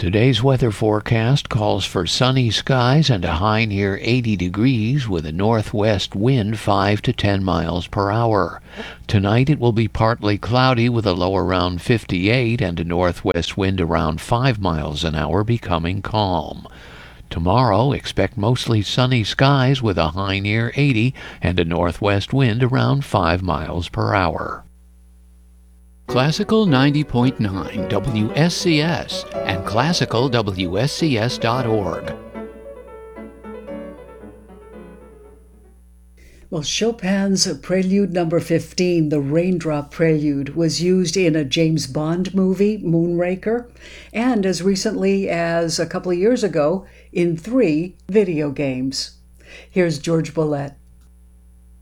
Today's weather forecast calls for sunny skies and a high near 80 degrees with a northwest wind 5 to 10 miles per hour. Tonight it will be partly cloudy with a low around 58 and a northwest wind around 5 miles an hour, becoming calm. Tomorrow, expect mostly sunny skies with a high near 80 and a northwest wind around 5 miles per hour. Classical 90.9 WSCS and classicalwscs.org. Well, Chopin's Prelude No. 15, the Raindrop Prelude, was used in a James Bond movie, Moonraker, and as recently as a couple of years ago, in 3 video games. Here's George Bollette.